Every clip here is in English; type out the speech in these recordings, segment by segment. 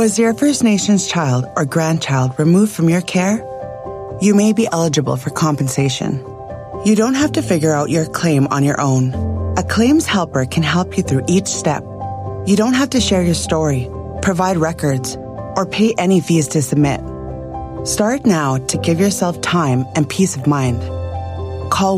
Was your First Nations child or grandchild removed from your care? You may be eligible for compensation. You don't have to figure out your claim on your own. A claims helper can help you through each step. You don't have to share your story, provide records, or pay any fees to submit. Start now to give yourself time and peace of mind. Call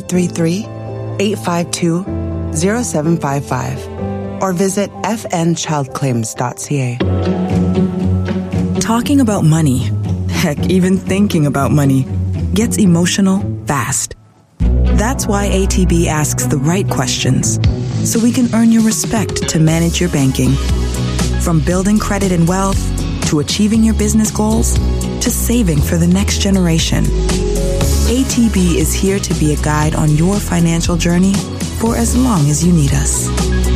1-833-852-0755 or visit fnchildclaims.ca. Talking about money, heck, even thinking about money, gets emotional fast. That's why ATB asks the right questions, so we can earn your respect to manage your banking. From building credit and wealth, to achieving your business goals, to saving for the next generation. ATB is here to be a guide on your financial journey for as long as you need us.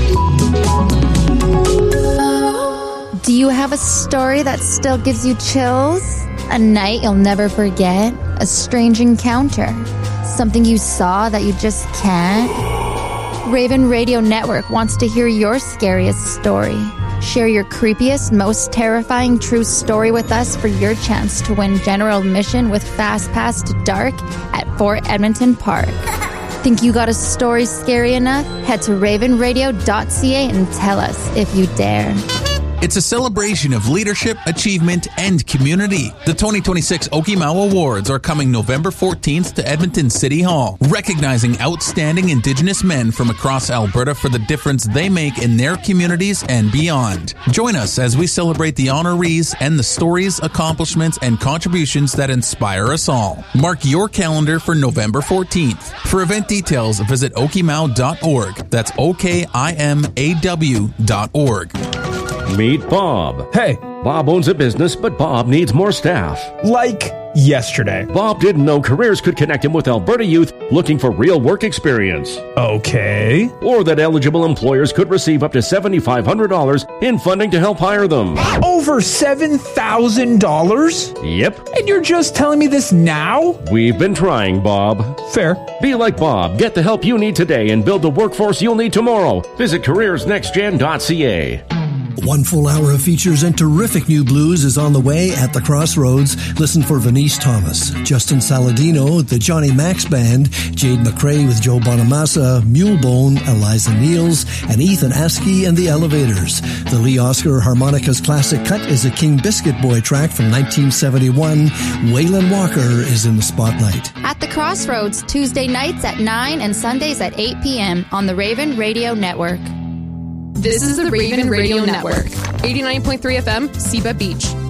Do you have a story that still gives you chills? A night you'll never forget? A strange encounter? Something you saw that you just can't? Raven Radio Network wants to hear your scariest story. Share your creepiest, most terrifying true story with us for your chance to win general admission with Fast Pass to Dark at Fort Edmonton Park. Think you got a story scary enough? Head to ravenradio.ca and tell us if you dare. It's a celebration of leadership, achievement, and community. The 2026 Okimau Awards are coming November 14th to Edmonton City Hall, recognizing outstanding Indigenous men from across Alberta for the difference they make in their communities and beyond. Join us as we celebrate the honorees and the stories, accomplishments, and contributions that inspire us all. Mark your calendar for November 14th. For event details, visit okimau.org. That's okimau.org. Meet Bob. Hey. Bob owns a business, but Bob needs more staff. Like yesterday. Bob didn't know Careers could connect him with Alberta youth looking for real work experience. Okay. Or that eligible employers could receive up to $7,500 in funding to help hire them. Over $7,000? Yep. And you're just telling me this now? We've been trying, Bob. Fair. Be like Bob. Get the help you need today and build the workforce you'll need tomorrow. Visit careersnextgen.ca. One full hour of features and terrific new blues is on the way at the Crossroads. Listen for Venice Thomas, Justin Saladino, the Johnny Max Band, Jade McRae with Joe Bonamassa, Mulebone, Eliza Niels, and Ethan Askey and the Elevators. The Lee Oscar Harmonicas classic cut is a King Biscuit Boy track from 1971. Waylon Walker is in the spotlight. At the Crossroads, Tuesday nights at 9 and Sundays at 8 p.m. on the Raven Radio Network. This is the Raven Radio Network. 89.3 FM, Seba Beach.